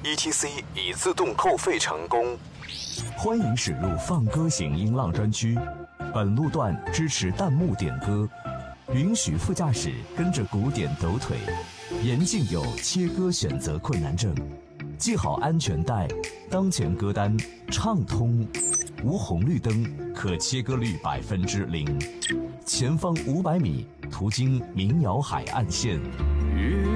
，ETC 已自动扣费成功。 欢迎驶入放歌型音浪专区，本路段支持弹幕点歌，允许副驾驶跟着鼓点抖腿，严禁有切歌选择困难症，系好安全带，当前歌单畅通，无红绿灯，可切歌率0%，前方500米途经民谣海岸线。